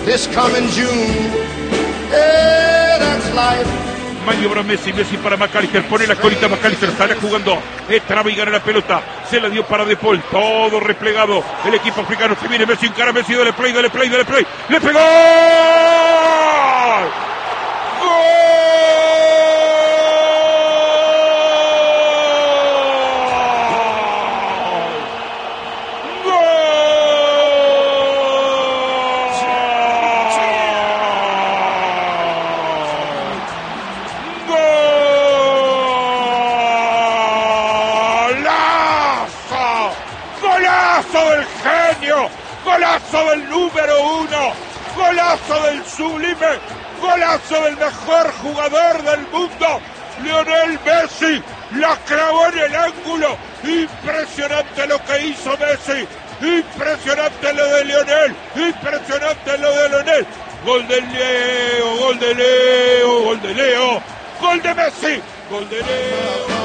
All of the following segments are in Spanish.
this coming June. Yeah, that's life. Maniobra Messi para McAllister, pone la colita McAllister, sale jugando, traba y gana la pelota, se la dio para De Paul, todo replegado, el equipo africano, se viene Messi, encara Messi, dale play, le pegó, ¡gol! Golazo del número uno, golazo del sublime, golazo del mejor jugador del mundo, Lionel Messi, la clavó en el ángulo, impresionante lo que hizo Messi, impresionante lo de Lionel, gol de Leo, gol de Leo, gol de Messi, gol de Leo.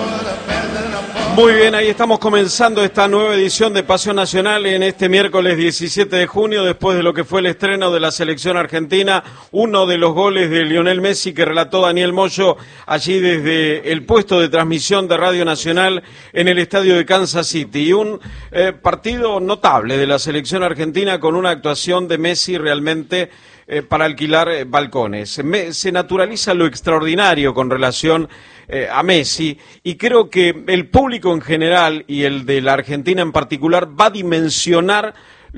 Muy bien, ahí estamos comenzando esta nueva edición de Pasión Nacional en este miércoles 17 de junio, después de lo que fue el estreno de la selección argentina, uno de los goles de Lionel Messi que relató Daniel Moyo allí desde el puesto de transmisión de Radio Nacional en el estadio de Kansas City. Y un partido notable de la selección argentina con una actuación de Messi realmente para alquilar balcones. Se naturaliza lo extraordinario con relación a Messi, y creo que el público en general y el de la Argentina en particular va a dimensionar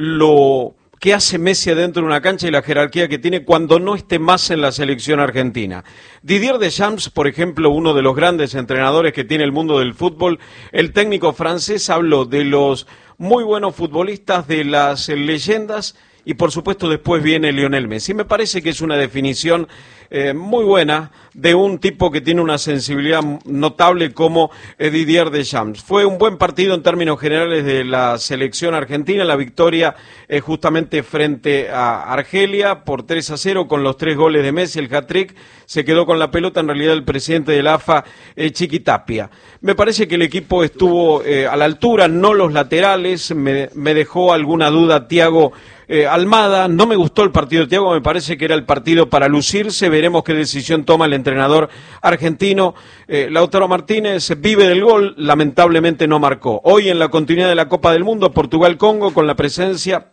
lo que hace Messi adentro de una cancha y la jerarquía que tiene cuando no esté más en la selección argentina. Didier Deschamps, por ejemplo, uno de los grandes entrenadores que tiene el mundo del fútbol, el técnico francés habló de los muy buenos futbolistas, de las leyendas, y por supuesto después viene Lionel Messi. Me parece que es una definición muy buena de un tipo que tiene una sensibilidad notable como Didier Deschamps. Fue un buen partido en términos generales de la selección argentina, la victoria justamente frente a Argelia por 3-0 con los 3 goles de Messi, el hat-trick. Se quedó con la pelota en realidad el presidente de la AFA, Chiqui Tapia. Me parece que el equipo estuvo a la altura, no los laterales, me dejó alguna duda Thiago Almada. No me gustó el partido de Thiago, me parece que era el partido para lucirse. Veremos qué decisión toma el entrenador argentino. Lautaro Martínez vive del gol, lamentablemente no marcó. Hoy en la continuidad de la Copa del Mundo, Portugal-Congo, con la presencia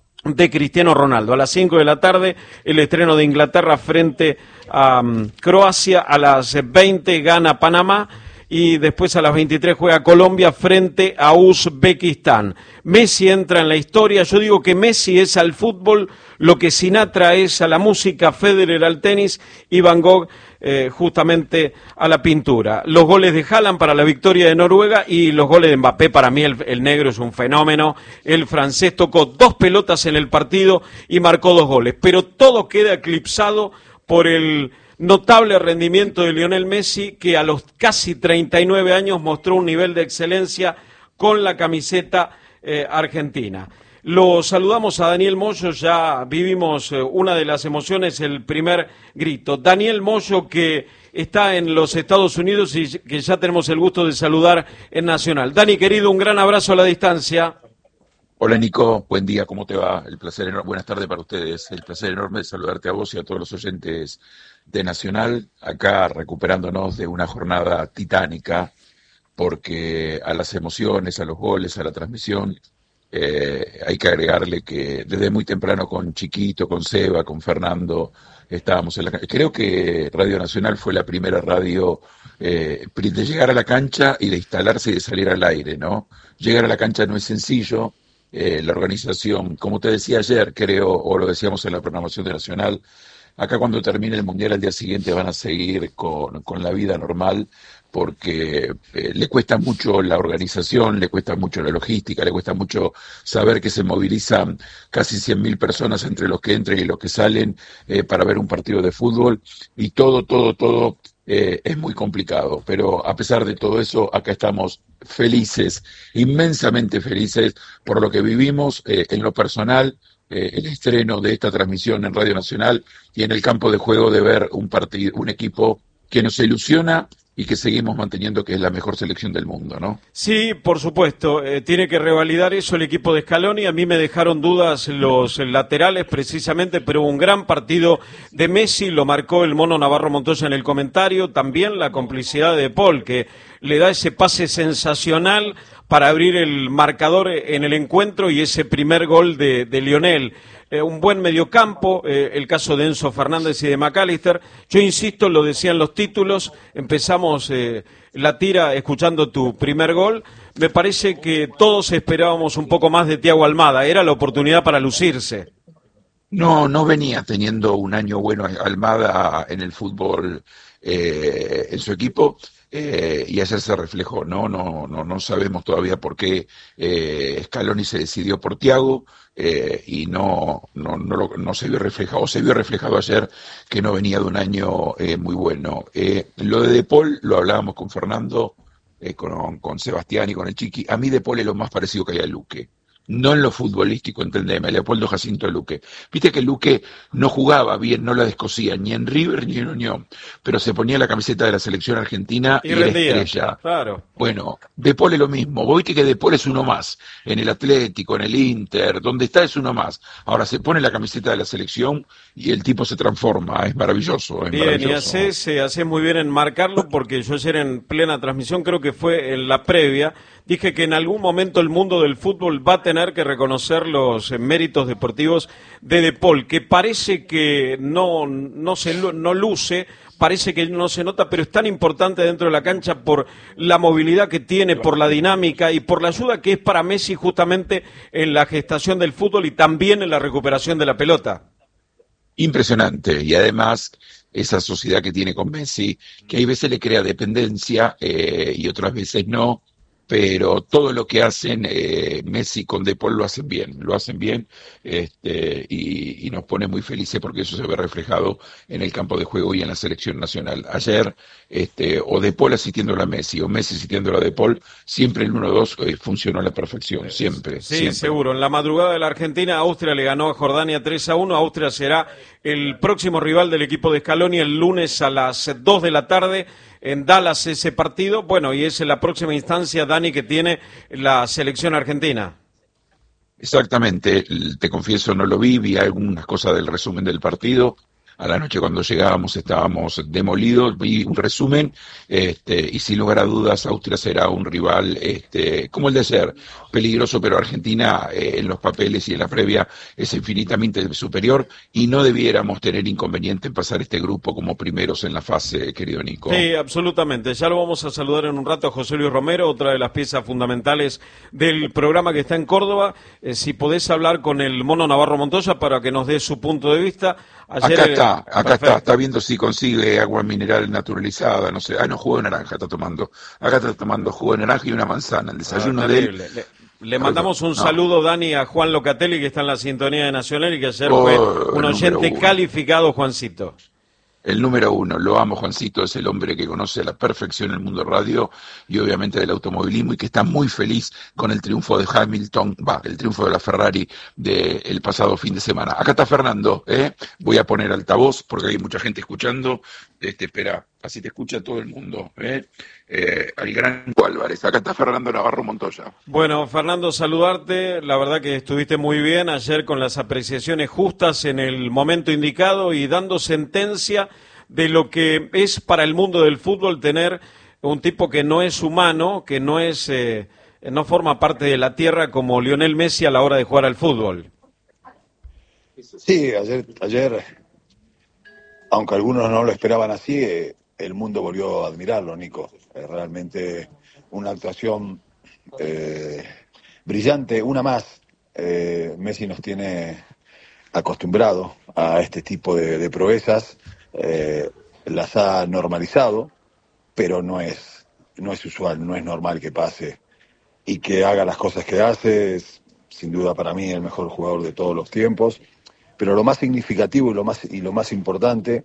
de Cristiano Ronaldo. A las 5 de la tarde, el estreno de Inglaterra frente a Croacia. A las 20 gana Panamá. Y después a las 23 juega Colombia frente a Uzbekistán. Messi entra en la historia. Yo digo que Messi es al fútbol lo que Sinatra es a la música, Federer al tenis y Van Gogh justamente a la pintura. Los goles de Haaland para la victoria de Noruega y los goles de Mbappé. Para mí el negro es un fenómeno. El francés tocó 2 pelotas en el partido y marcó 2 goles. Pero todo queda eclipsado por el notable rendimiento de Lionel Messi, que a los casi 39 años mostró un nivel de excelencia con la camiseta argentina. Lo saludamos a Daniel Moyo, ya vivimos una de las emociones, el primer grito. Daniel Moyo, que está en los Estados Unidos y que ya tenemos el gusto de saludar en Nacional. Dani, querido, un gran abrazo a la distancia. Hola Nico, buen día, ¿cómo te va? El placer enorme, buenas tardes para ustedes. El placer enorme de saludarte a vos y a todos los oyentes de Nacional, acá recuperándonos de una jornada titánica, porque a las emociones, a los goles, a la transmisión, hay que agregarle que desde muy temprano con Chiquito, con Seba, con Fernando, estábamos en la cancha. Creo que Radio Nacional fue la primera radio de llegar a la cancha y de instalarse y de salir al aire, ¿no? Llegar a la cancha no es sencillo. La organización, como te decía ayer, creo, o lo decíamos en la programación de Nacional, acá cuando termine el Mundial al día siguiente van a seguir con la vida normal, porque le cuesta mucho la organización, le cuesta mucho la logística, le cuesta mucho saber que se movilizan casi 100.000 personas entre los que entran y los que salen para ver un partido de fútbol, y todo es muy complicado, pero a pesar de todo eso, acá estamos felices, inmensamente felices por lo que vivimos en lo personal, el estreno de esta transmisión en Radio Nacional y en el campo de juego de ver un partido, un equipo que nos ilusiona y que seguimos manteniendo que es la mejor selección del mundo, ¿no? Sí, por supuesto, tiene que revalidar eso el equipo de Scaloni. A mí me dejaron dudas los laterales precisamente, pero un gran partido de Messi, lo marcó el Mono Navarro Montoya en el comentario, también la complicidad de Paul, que le da ese pase sensacional para abrir el marcador en el encuentro y ese primer gol de Lionel. Un buen mediocampo, el caso de Enzo Fernández y de McAllister. Yo insisto, lo decían los títulos, empezamos la tira escuchando tu primer gol. Me parece que todos esperábamos un poco más de Thiago Almada, era la oportunidad para lucirse. No venía teniendo un año bueno Almada en el fútbol en su equipo. Y ayer se reflejó, no sabemos todavía por qué Scaloni se decidió por Thiago y no se vio reflejado, se vio reflejado ayer que no venía de un año muy bueno. Lo de Paul lo hablábamos con Fernando, con Sebastián y con el Chiqui. A mí De Paul es lo más parecido que hay a Luque. No en lo futbolístico, entendeme, Leopoldo Jacinto Luque. Viste que Luque no jugaba bien, no la descosía, ni en River ni en Unión, pero se ponía la camiseta de la selección argentina y rendía, era estrella. Claro. Bueno, De Paul es lo mismo. Vos viste que De Paul es uno más. En el Atlético, en el Inter, donde está es uno más. Ahora se pone la camiseta de la selección y el tipo se transforma. Es maravilloso. Es bien, maravilloso. y hace muy bien en marcarlo, porque yo ayer en plena transmisión, creo que fue en la previa, dije que en algún momento el mundo del fútbol va a tener que reconocer los méritos deportivos de Paul, que parece que no luce, parece que no se nota, pero es tan importante dentro de la cancha por la movilidad que tiene, por la dinámica y por la ayuda que es para Messi justamente en la gestación del fútbol y también en la recuperación de la pelota. Impresionante, y además esa sociedad que tiene con Messi, que hay veces le crea dependencia y otras veces no, pero todo lo que hacen Messi con De Paul lo hacen bien, y nos pone muy felices porque eso se ve reflejado en el campo de juego y en la selección nacional. Ayer, o De Paul asistiendo a Messi, o Messi asistiendo a De Paul, siempre el 1-2 funcionó a la perfección, siempre. Sí, siempre. Seguro. En la madrugada de la Argentina, Austria le ganó a Jordania 3-1. Austria será el próximo rival del equipo de Scaloni el lunes a las 2 de la tarde. En Dallas ese partido, bueno, y es la próxima instancia, Dani, que tiene la selección argentina. Exactamente, te confieso no lo vi algunas cosas del resumen del partido. A la noche cuando llegábamos estábamos demolidos, vi un resumen, y sin lugar a dudas Austria será un rival, como el de ayer, peligroso, pero Argentina en los papeles y en la previa es infinitamente superior y no debiéramos tener inconveniente en pasar este grupo como primeros en la fase, querido Nico. Sí, absolutamente. Ya lo vamos a saludar en un rato a José Luis Romero, otra de las piezas fundamentales del programa que está en Córdoba. Si podés hablar con el Mono Navarro Montoya para que nos dé su punto de vista. Ayer, acá está viendo si consigue agua mineral naturalizada, no sé, no, jugo de naranja está tomando, acá está tomando jugo de naranja y una manzana, el desayuno de él. Le mandamos un saludo, Dani, a Juan Locatelli, que está en la sintonía de Nacional y que ayer fue un oyente calificado, Juancito. El número uno, lo amo, Juancito, es el hombre que conoce a la perfección el mundo radio y obviamente del automovilismo y que está muy feliz con el triunfo de Hamilton, el triunfo de la Ferrari del pasado fin de semana. Acá está Fernando, voy a poner altavoz porque hay mucha gente escuchando, espera, así te escucha todo el mundo, al gran Álvarez. Acá está Fernando Navarro Montoya. Bueno, Fernando, saludarte, la verdad que estuviste muy bien ayer con las apreciaciones justas en el momento indicado y dando sentencia de lo que es para el mundo del fútbol tener un tipo que no es humano, que no es, no forma parte de la tierra como Lionel Messi a la hora de jugar al fútbol. Sí, ayer, aunque algunos no lo esperaban así, el mundo volvió a admirarlo, Nico. Realmente una actuación brillante, una más. Messi nos tiene acostumbrado a este tipo de proezas, las ha normalizado, pero no es usual, no es normal que pase y que haga las cosas que hace. Es sin duda para mí el mejor jugador de todos los tiempos, pero lo más significativo y lo más importante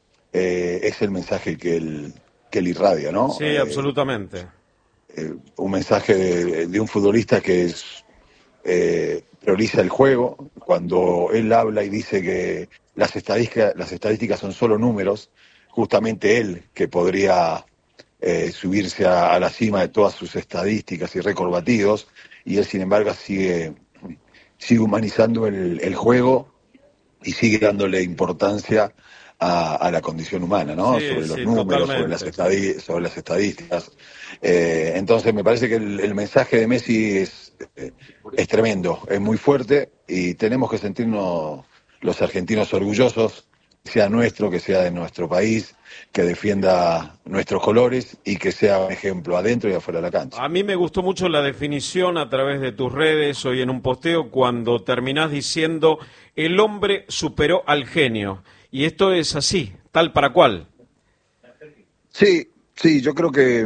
es el mensaje que él irradia, ¿no? Sí, absolutamente. Un mensaje de un futbolista que prioriza el juego. Cuando él habla y dice que las estadísticas son solo números, justamente él, que podría subirse a la cima de todas sus estadísticas y récord batidos, y él sin embargo sigue humanizando el juego y sigue dándole importancia a la condición humana, ¿no? Sí, sobre los sí, números, totalmente. sobre las estadísticas. Entonces me parece que el mensaje de Messi es tremendo, es muy fuerte, y tenemos que sentirnos los argentinos orgullosos, que sea nuestro, que sea de nuestro país, que defienda nuestros colores y que sea un ejemplo adentro y afuera de la cancha. A mí me gustó mucho la definición a través de tus redes hoy en un posteo cuando terminás diciendo el hombre superó al genio. Y esto es así, tal para cual. Sí, sí, yo creo que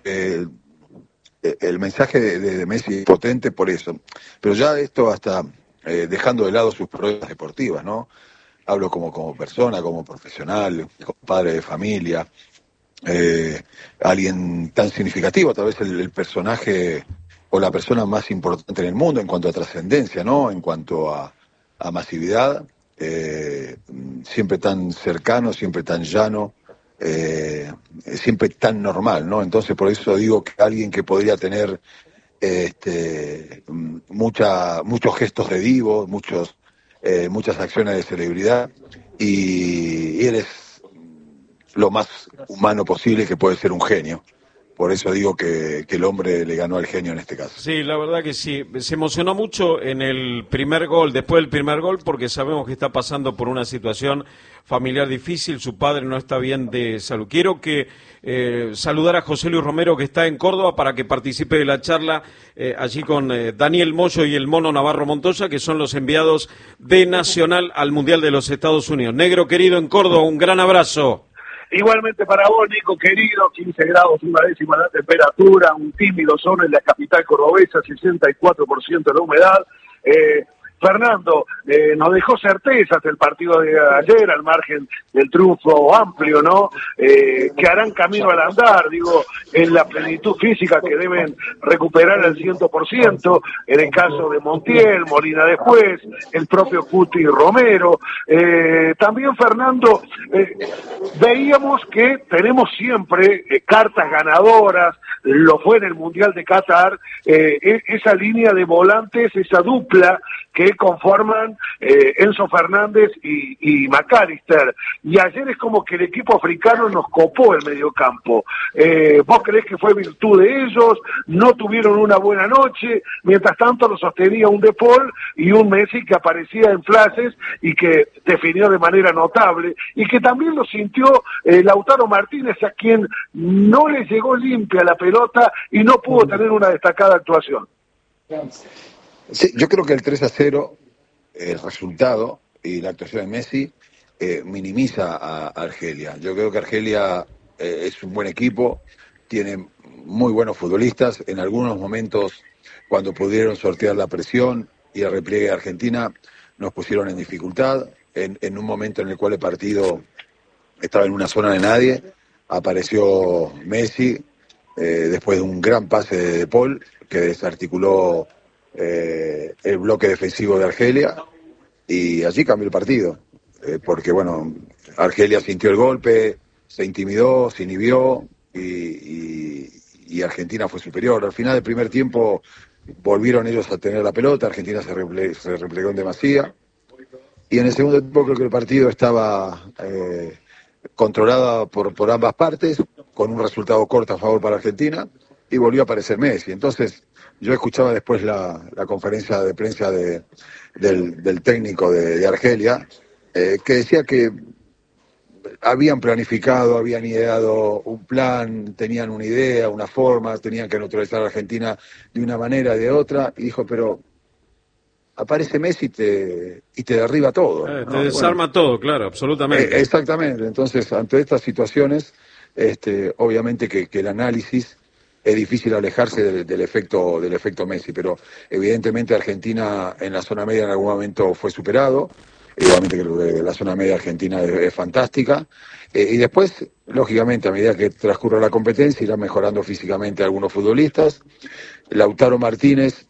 el mensaje de Messi es potente por eso. Pero ya esto hasta dejando de lado sus proezas deportivas, ¿no? Hablo como persona, como profesional, como padre de familia, alguien tan significativo, tal vez el personaje o la persona más importante en el mundo en cuanto a trascendencia, ¿no? En cuanto a masividad, siempre tan cercano, siempre tan llano, siempre tan normal, ¿no? Entonces por eso digo que alguien que podría tener muchos gestos de divo, muchas acciones de celebridad, y él es lo más humano posible, que puede ser un genio. Por eso digo que el hombre le ganó al genio en este caso. Sí, la verdad que sí. Se emocionó mucho en el primer gol, después del primer gol, porque sabemos que está pasando por una situación familiar difícil. Su padre no está bien de salud. Quiero que saludar a José Luis Romero, que está en Córdoba, para que participe de la charla allí con Daniel Moyo y el Mono Navarro Montoya, que son los enviados de Nacional al Mundial de los Estados Unidos. Negro querido en Córdoba, un gran abrazo. Igualmente para vos, Nico, querido, 15 grados, 1/10 la temperatura, un tímido sol en la capital cordobesa, 64% de la humedad. Fernando, nos dejó certezas el partido de ayer, al margen del triunfo amplio, ¿no? Que harán camino al andar, digo, en la plenitud física que deben recuperar al 100%, en el caso de Montiel, Molina después, el propio Cuti Romero. También, Fernando, veíamos que tenemos siempre cartas ganadoras, lo fue en el Mundial de Qatar, esa línea de volantes, esa dupla que conforman Enzo Fernández y McAllister. Y ayer es como que el equipo africano nos copó el mediocampo. ¿Vos creés que fue virtud de ellos? ¿No tuvieron una buena noche? Mientras tanto lo sostenía un De Paul y un Messi que aparecía en flashes y que definió de manera notable, y que también lo sintió Lautaro Martínez, a quien no le llegó limpia la pelota y no pudo tener una destacada actuación. Sí, yo creo que el 3-0, el resultado y la actuación de Messi minimiza a Argelia. Yo creo que Argelia es un buen equipo, tiene muy buenos futbolistas. En algunos momentos, cuando pudieron sortear la presión y el repliegue de Argentina, nos pusieron en dificultad. En un momento en el cual el partido estaba en una zona de nadie, apareció Messi después de un gran pase de Paul que desarticuló el bloque defensivo de Argelia, y allí cambió el partido, porque bueno, Argelia sintió el golpe, se intimidó, se inhibió, y Argentina fue superior. Al final del primer tiempo volvieron ellos a tener la pelota, Argentina se replegó en demasía, y en el segundo tiempo creo que el partido estaba controlado por ambas partes, con un resultado corto a favor para Argentina, y volvió a aparecer Messi. Entonces yo escuchaba después la conferencia de prensa del técnico de Argelia, que decía que habían planificado, habían ideado un plan, tenían una idea, una forma, tenían que neutralizar a Argentina de una manera, de otra, y dijo, pero aparece Messi y te derriba todo. Te desarma todo, claro, absolutamente. Exactamente. Entonces, ante estas situaciones, obviamente que el análisis es difícil alejarse del efecto Messi, pero evidentemente Argentina en la zona media en algún momento fue superado. Igualmente que la zona media argentina es fantástica, y después, lógicamente, a medida que transcurra la competencia, irán mejorando físicamente algunos futbolistas. Lautaro Martínez,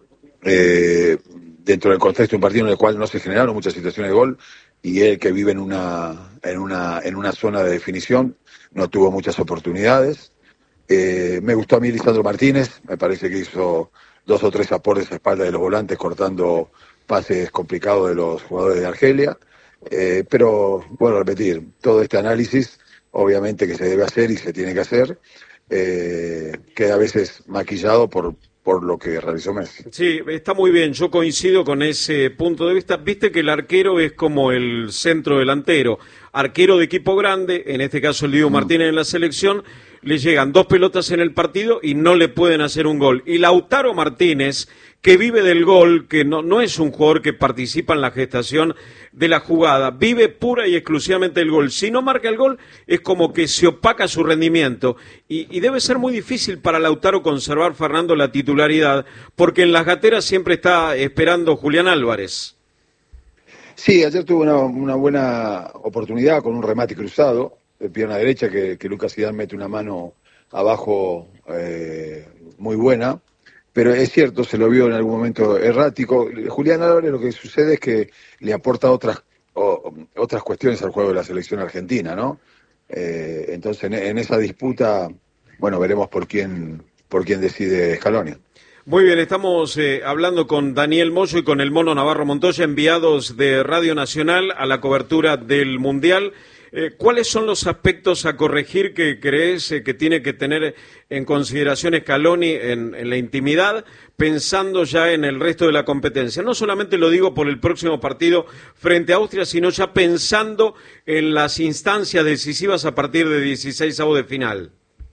dentro del contexto de un partido en el cual no se generaron muchas situaciones de gol, y él, que vive en una zona de definición, no tuvo muchas oportunidades. Me gustó a mí Lisandro Martínez, me parece que hizo 2 o 3 aportes a espalda de los volantes cortando pases complicados de los jugadores de Argelia. Pero, bueno, repetir, todo este análisis, obviamente que se debe hacer y se tiene que hacer, queda a veces maquillado por lo que realizó Messi. Sí, está muy bien, yo coincido con ese punto de vista. Viste que el arquero es como el centro delantero, arquero de equipo grande, en este caso el Diego Martínez en la selección, le llegan 2 pelotas en el partido y no le pueden hacer un gol. Y Lautaro Martínez, que vive del gol, que no es un jugador que participa en la gestación de la jugada, vive pura y exclusivamente del gol. Si no marca el gol, es como que se opaca su rendimiento. Y debe ser muy difícil para Lautaro conservar, Fernando, la titularidad, porque en las gateras siempre está esperando Julián Álvarez. Sí, ayer tuvo una buena oportunidad con un remate cruzado de pierna derecha que Lucas Zidane mete una mano abajo muy buena, pero es cierto, se lo vio en algún momento errático. Julián Álvarez, lo que sucede es que le aporta otras cuestiones al juego de la selección argentina, ¿no? Entonces en esa disputa, bueno, veremos por quién decide Scaloni. Muy bien, estamos hablando con Daniel Moyo y con el Mono Navarro Montoya, enviados de Radio Nacional a la cobertura del Mundial. ¿Cuáles son los aspectos a corregir que crees que tiene que tener en consideración Scaloni en la intimidad, pensando ya en el resto de la competencia? No solamente lo digo por el próximo partido frente a Austria, sino ya pensando en las instancias decisivas a partir de 16avos de final.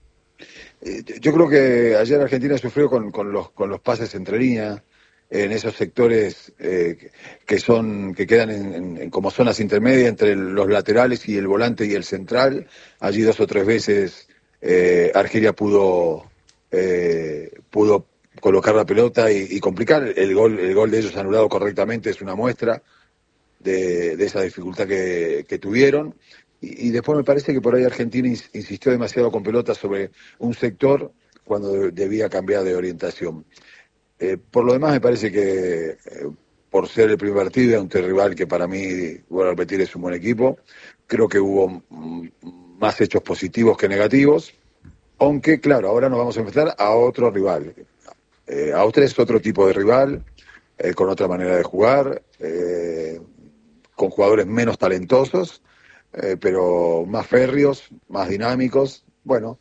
Yo creo que ayer Argentina sufrió con los pases entre líneas, en esos sectores que quedan en como zonas intermedias entre los laterales y el volante y el central. Allí 2 o 3 veces Argelia pudo colocar la pelota y complicar. El gol de ellos anulado correctamente es una muestra de esa dificultad que tuvieron. Y después me parece que por ahí Argentina insistió demasiado con pelota sobre un sector cuando debía cambiar de orientación. Por lo demás me parece que por ser el primer partido ante un rival que para mí, bueno, a repetir, es un buen equipo, creo que hubo más hechos positivos que negativos, aunque claro, ahora nos vamos a enfrentar a otro rival. Austria es otro tipo de rival, con otra manera de jugar, con jugadores menos talentosos, pero más férreos, más dinámicos. Bueno,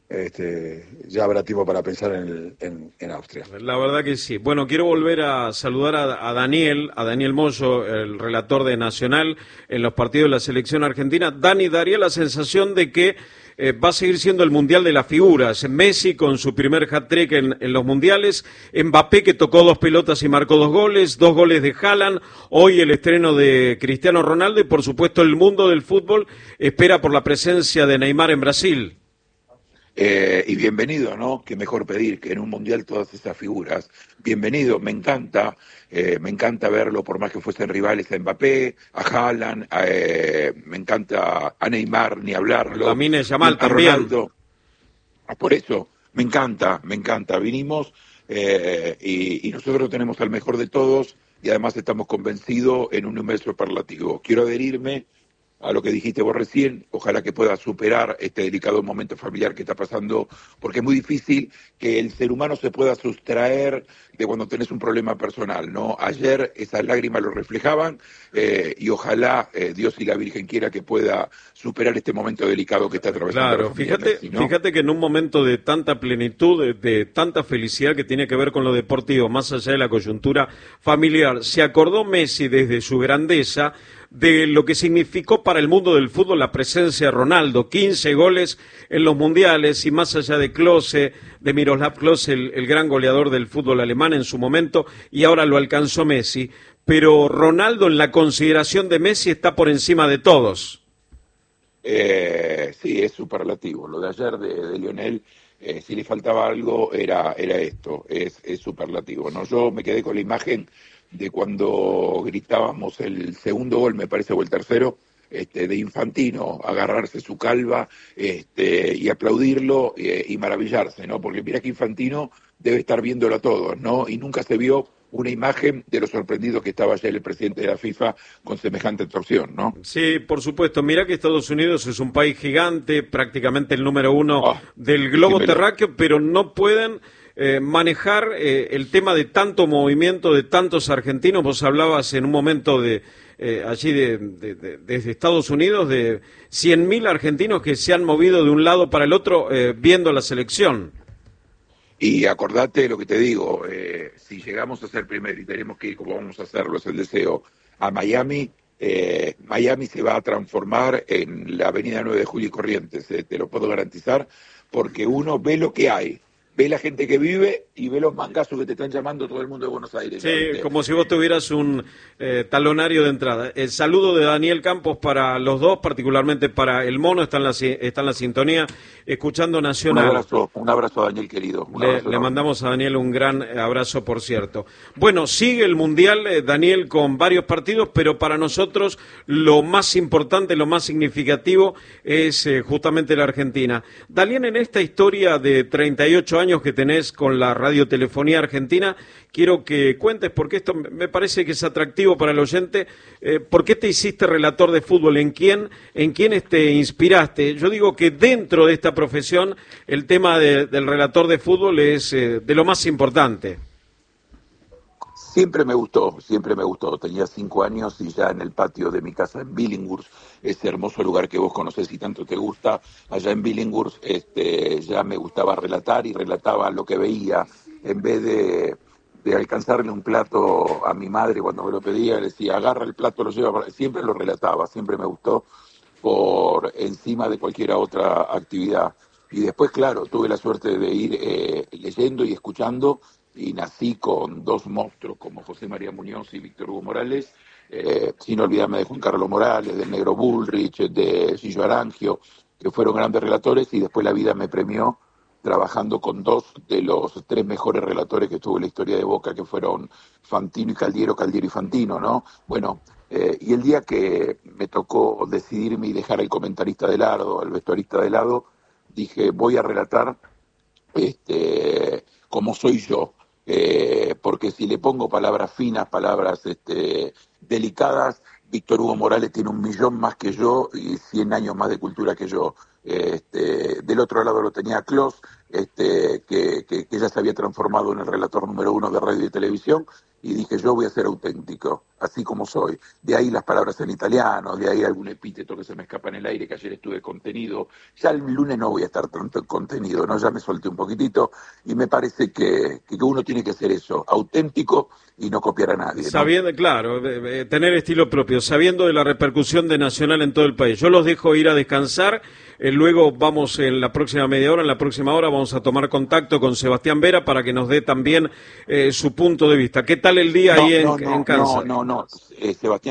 ya habrá tiempo para pensar en Austria. La verdad que sí. Bueno, quiero volver a saludar a Daniel Moyo, el relator de Nacional en los partidos de la selección argentina. Dani, daría la sensación de que va a seguir siendo el Mundial de las figuras. Messi con su primer hat-trick en los Mundiales, Mbappé que tocó 2 pelotas y marcó 2 goles, 2 goles de Haaland, hoy el estreno de Cristiano Ronaldo y por supuesto el mundo del fútbol espera por la presencia de Neymar en Brasil. Y bienvenido, ¿no? Qué mejor pedir que en un mundial todas esas figuras. Bienvenido, me encanta verlo, por más que fuesen rivales a Mbappé, a Haaland, me encanta a Neymar, ni hablarlo. Lamine Yamal también. Ronaldo. Por eso, me encanta. Vinimos y nosotros tenemos al mejor de todos y además estamos convencidos en un número superlativo. Quiero adherirme a lo que dijiste vos recién, ojalá que pueda superar este delicado momento familiar que está pasando, porque es muy difícil que el ser humano se pueda sustraer de cuando tenés un problema personal, ¿no? Ayer esas lágrimas lo reflejaban y ojalá Dios y la Virgen quiera que pueda superar este momento delicado que está atravesando. Claro, fíjate que en un momento de tanta plenitud, de tanta felicidad que tiene que ver con lo deportivo, más allá de la coyuntura familiar, se acordó Messi desde su grandeza de lo que significó para el mundo del fútbol la presencia de Ronaldo, 15 goles en los mundiales y más allá de Klose, de Miroslav Klose, el gran goleador del fútbol alemán en su momento, y ahora lo alcanzó Messi, pero Ronaldo en la consideración de Messi está por encima de todos. Sí, es superlativo, lo de ayer de Lionel, si le faltaba algo era esto, es superlativo, ¿no? Yo me quedé con la imagen de cuando gritábamos el segundo gol, me parece, o el tercero, de Infantino, agarrarse su calva y aplaudirlo y maravillarse, ¿no? Porque mira que Infantino debe estar viéndolo a todos, ¿no? Y nunca se vio una imagen de lo sorprendido que estaba ayer el presidente de la FIFA con semejante extorsión, ¿no? Sí, por supuesto. Mira que Estados Unidos es un país gigante, prácticamente el número uno del globo terráqueo, pero no pueden manejar el tema de tanto movimiento, de tantos argentinos. Vos hablabas en un momento de allí desde Estados Unidos de 100.000 argentinos que se han movido de un lado para el otro viendo la selección. Y acordate lo que te digo, si llegamos a ser primero y tenemos que ir, como vamos a hacerlo, es el deseo, a Miami, Miami se va a transformar en la avenida 9 de Julio y Corrientes, te lo puedo garantizar, porque uno ve lo que hay, ve la gente que vive y ve los mangazos que te están llamando todo el mundo de Buenos Aires. Sí, como si vos tuvieras un talonario de entrada. El saludo de Daniel Campos para los dos, particularmente para el Mono, está en la sintonía, escuchando Nacional. Un abrazo a Daniel, querido. Le mandamos a Daniel un gran abrazo, por cierto. Bueno, sigue el Mundial, Daniel, con varios partidos, pero para nosotros lo más importante, lo más significativo es justamente la Argentina. Daniel, en esta historia de 38 años que tenés con la radiotelefonía argentina, quiero que cuentes, porque esto me parece que es atractivo para el oyente, ¿por qué te hiciste relator de fútbol? ¿En quién te inspiraste? Yo digo que dentro de esta profesión el tema del relator de fútbol es de lo más importante. Siempre me gustó. Tenía 5 años y ya en el patio de mi casa en Billinghurst, ese hermoso lugar que vos conocés y tanto te gusta, allá en Billinghurst, ya me gustaba relatar y relataba lo que veía. En vez de alcanzarle un plato a mi madre cuando me lo pedía, le decía, agarra el plato, lo lleva, siempre lo relataba, siempre me gustó por encima de cualquier otra actividad. Y después, claro, tuve la suerte de ir leyendo y escuchando, y nací con dos monstruos como José María Muñoz y Víctor Hugo Morales, sin olvidarme de Juan Carlos Morales, del Negro Bullrich, de Gillo Arangio, que fueron grandes relatores, y después la vida me premió trabajando con 2 de los 3 mejores relatores que tuvo en la historia de Boca, que fueron Fantino y Caldiero, Caldiero y Fantino, ¿no? Bueno, y el día que me tocó decidirme y dejar el comentarista de lado, el vestuarista de lado, dije, voy a relatar como soy yo, porque si le pongo palabras finas, palabras delicadas, Víctor Hugo Morales tiene 1 millón más que yo y 100 años más de cultura que yo. Del otro lado lo tenía Clos, que ya se había transformado en el relator número 1 de radio y televisión, y dije, yo voy a ser auténtico, así como soy. De ahí las palabras en italiano, de ahí algún epíteto que se me escapa en el aire, que ayer estuve contenido. Ya el lunes no voy a estar tanto en contenido, ¿no? Ya me solté un poquitito, y me parece que uno tiene que ser eso, auténtico y no copiar a nadie, ¿no? Sabiendo, claro, tener estilo propio, sabiendo de la repercusión de Nacional en todo el país. Yo los dejo ir a descansar, luego vamos en la próxima media hora, en la próxima hora vamos a tomar contacto con Sebastián Vera para que nos dé también su punto de vista. ¿Qué tal el día ahí en Kansas? Sebastián